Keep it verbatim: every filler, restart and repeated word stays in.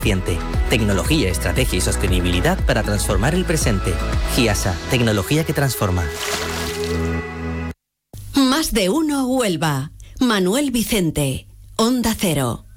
Tecnología, estrategia y sostenibilidad para transformar el presente. GIASA, tecnología que transforma. Más de uno Huelva. Manuel Vicente, Onda Cero.